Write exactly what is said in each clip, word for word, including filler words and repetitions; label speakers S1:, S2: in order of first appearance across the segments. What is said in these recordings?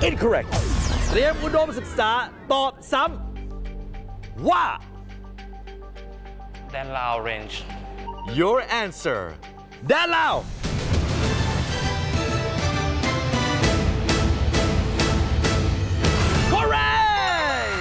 S1: incorrect เตรียมอุดมศึกษาตอบซ้ำว่า
S2: Dan Lao Range
S1: your answer Dan Lao correct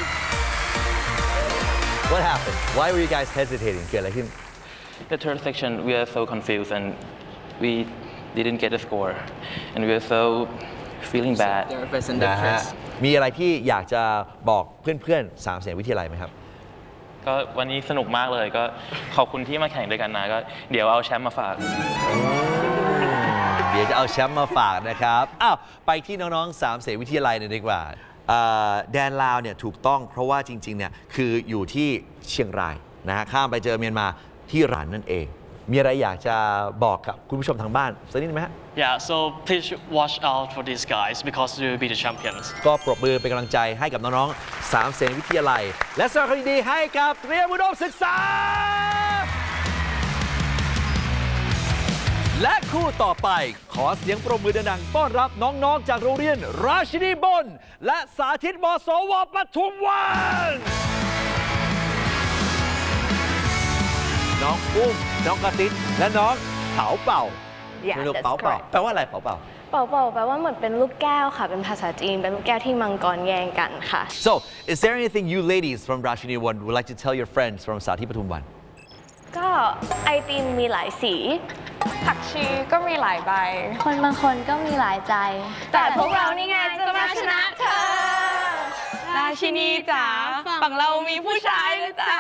S1: what happened why were you guys hesitating เกิดอะไรขึ้น
S2: The third section we are so confused and we didn't get a score and we were so feeling bad
S1: นะฮะมีอะไรที่อยากจะบอกเพื่อนๆสามเสนวิทยาลัยไหมครับ
S2: ก็วันนี้สนุกมากเลยก็ขอบคุณที่มาแข่งด้วยกันนะก็เดี๋ยวเอาแชมป์มาฝาก
S1: เดี๋ยวจะเอาแชมป์มาฝากนะครับอ้าวไปที่น้องๆสามเสนวิทยาลัยเลยดีกว่าแดนลาวเนี่ยถูกต้องเพราะว่าจริงๆเนี่ยคืออยู่ที่เชียงรายนะฮะข้ามไปเจอเมียนมาที่ร้านนั่นเองมีอะไรอยากจะบอกกับคุณผู้ชมทางบ้านสักนิดไหมฮะ
S3: Yeah so please watch out for these guys because they will be the champions
S1: ก็ปรบมือเป็นกำลังใจให้กับน้องๆสามเสนวิทยาลัยและสวัสดีดีให้กับเตรียมอุดมศึกษาและคู่ต่อไปขอเสียงปรบมือดังๆต้อนรับน้องๆจากโรงเรียนราชินีบนและสาธิตมสวปทุมวันน้องอุ้มน้องกระติ๊ดและน้องเผาเป่าเป่าเป่าแปลว่าอะไรเป่าเป่า
S4: เป่าเป่าแปลว่าเหมือนเป็นลูกแก้วค่ะเป็นภาษาจีนเป็นลูกแก้วที่มังกรแย่งกันค่ะ
S1: So is there anything you ladies from Rashini One would like to tell your friends from สาธิตปทุมวัน
S4: ก็ไอติมมีหลายสี
S5: ผักชีก็มีหลายใบ
S4: คนบางคนก็มีหลายใจ
S5: แต่พวกเรานี่ไงจะมาชนะเธอราชินีจ๋าฝั่งเรามีผู้ชายนะจ๊ะ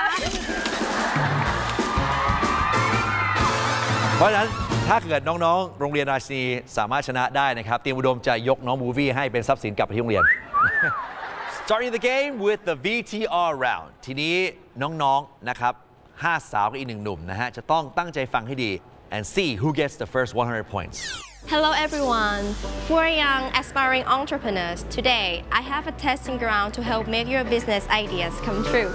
S1: เพราะฉะนั้นถ้าเกิดน้องๆโรงเรียนราชินีสามารถชนะได้นะครับเตรียมอุดมจะยกน้องมูวี่ให้เป็นทรัพย์สินกลับไปที่โรงเรียน Starting the game with the วี ที อาร์ round ทีนี้น้องๆนะครับห้าสาวกับอีกหนึ่งหนุ่มนะฮะจะต้องตั้งใจฟังให้ดี and see who gets the first one hundred points
S6: Hello everyone. For young aspiring entrepreneurs, today I have a testing ground to help make your business ideas come true.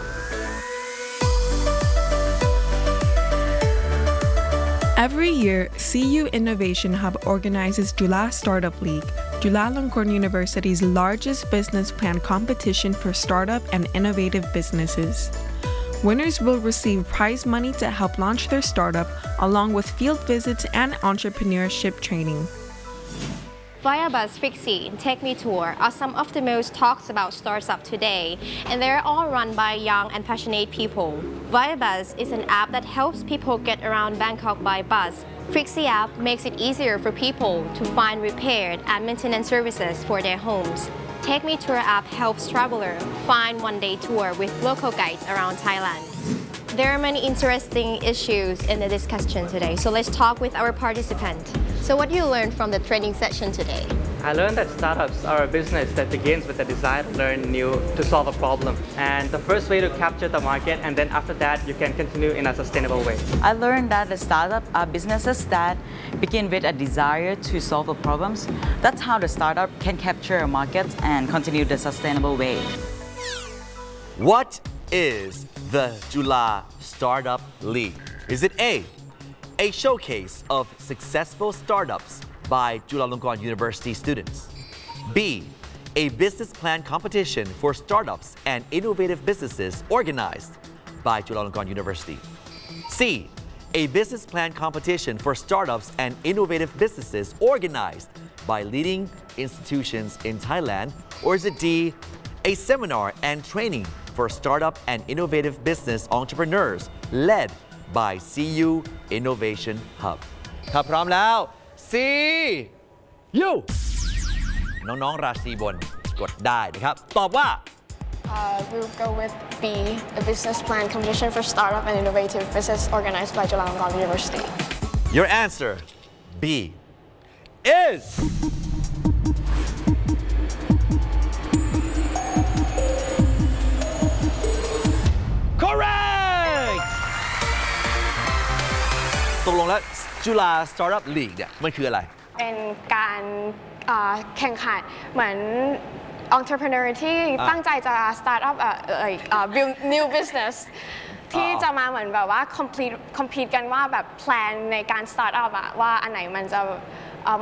S7: Every year, C U Innovation Hub organizes Jula Startup League, Chulalongkorn University's largest business plan competition for startup and innovative businesses. Winners will receive prize money to help launch their startup, along with field visits and entrepreneurship training.
S6: Viabuzz, Fixie, and Take Me Tour are some of the most talked about startups today, and they're all run by young and passionate people. Viabuzz is an app that helps people get around Bangkok by bus. Fixie app makes it easier for people to find repaired and maintenance services for their homes. Take Me Tour app helps travelers find one-day tour with local guides around Thailand. There are many interesting issues in the discussion today, so let's talk with our participant. So what do you learn from the training session today?
S8: I learned that startups are a business that begins with a desire to learn new, to solve a problem. And the first way to capture the market, and then after that, you can continue in a sustainable way.
S9: I learned that the startups are businesses that begin with a desire to solve the problems. That's how the startup can capture a market and continue the sustainable way.
S1: What is the Jula Startup League? Is it A, a showcase of successful startups by Chulalongkorn University students? B, a business plan competition for startups and innovative businesses organized by Chulalongkorn University? C, a business plan competition for startups and innovative businesses organized by leading institutions in Thailand? Or is it D, a seminar and training for startup and innovative business entrepreneurs led by C U Innovation Hub ถ้าพร้อมแล้ว C U น้องๆราศีบนกดได้นะครับตอบว่า
S5: Uh, we'll go with B, a business plan competition for startup and innovative business organized by Chulalongkorn University.
S1: Your answer B is correct ตกลงแล้ว Jula Startup League เนี่ยมันคืออะไร
S5: เป็นการแข่งขันเหมือน entrepreneur ที่ตั้งใจจะ start up เอ่อ build new business ที่จะมาเหมือนแบบว่า complete compete กันว่าแบบ plan ในการ start up อะว่าอันไหนมันจะ